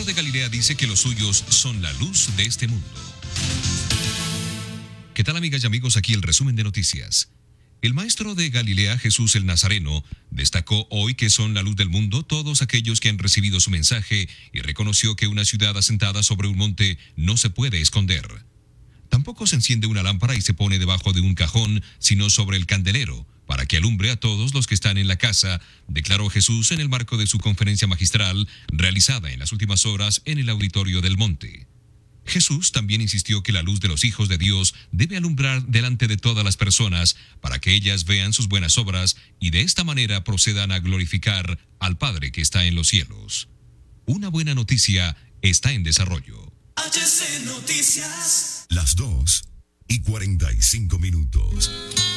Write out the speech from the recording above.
de Galilea dice que los suyos son la luz de este mundo. ¿Qué tal, amigas y amigos? Aquí el resumen de noticias. El maestro de Galilea, Jesús el Nazareno, destacó hoy que son la luz del mundo todos aquellos que han recibido su mensaje y reconoció que una ciudad asentada sobre un monte no se puede esconder. Tampoco se enciende una lámpara y se pone debajo de un cajón, sino sobre el candelero, para que alumbre a todos los que están en la casa, declaró Jesús en el marco de su conferencia magistral realizada en las últimas horas en el auditorio del Monte. Jesús también insistió que la luz de los hijos de Dios debe alumbrar delante de todas las personas para que ellas vean sus buenas obras y de esta manera procedan a glorificar al Padre que está en los cielos. Una buena noticia está en desarrollo. HC Noticias. Las 2:45.